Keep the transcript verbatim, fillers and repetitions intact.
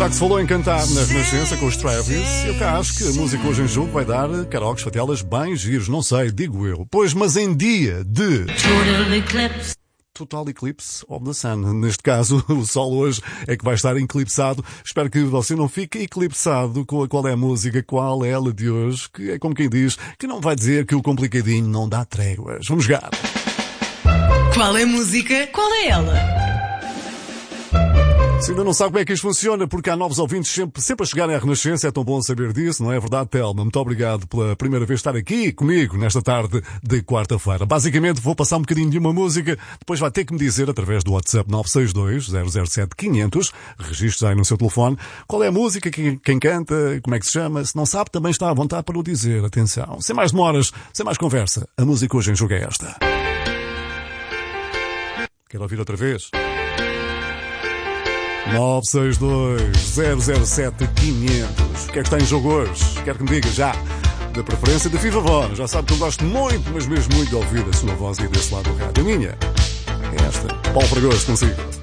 Já que se falou em cantar na Renascença com os Travis, eu cá acho que a música hoje em jogo vai dar karaokes fatelas bem giros, não sei, digo eu. Pois, mas em dia de... Total Eclipse. Total Eclipse of the Sun. Neste caso, o sol hoje é que vai estar eclipsado. Espero que você não fique eclipsado com a qual é a música, qual é ela de hoje, que é como quem diz, que não vai dizer que o complicadinho não dá tréguas. Vamos jogar. Qual é a música? Qual é ela? Se ainda não sabe como é que isto funciona, porque há novos ouvintes sempre, sempre a chegarem à Renascença, é tão bom saber disso, não é verdade, Telma? Muito obrigado pela primeira vez estar aqui comigo nesta tarde de quarta-feira. Basicamente vou passar um bocadinho de uma música, depois vai ter que me dizer através do WhatsApp nove seis dois, zero zero sete, quinhentos, registre aí no seu telefone, qual é a música, quem, quem canta, como é que se chama. Se não sabe, também está à vontade para o dizer. Atenção, sem mais demoras, sem mais conversa, a música hoje em jogo é esta. Quero ouvir outra vez? nove seis dois, zero zero sete, quinhentos. O que é que está em jogo hoje? Quero que me diga já. Da preferência de Viva Voz. Já sabe que eu gosto muito, mas mesmo muito de ouvir a sua voz aí desse lado do rádio. A minha é esta. Paulo Fragoso, consigo.